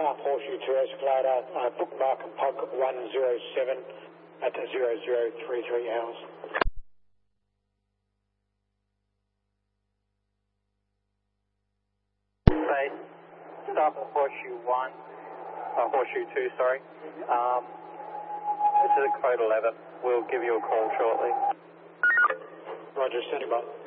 up Horseshoe 2 escalator, bookmark POG 107 at 0033 hours. Base, stop Horseshoe 1, Horseshoe 2, sorry. This is code 11. We'll give you a call shortly. Roger, standing by.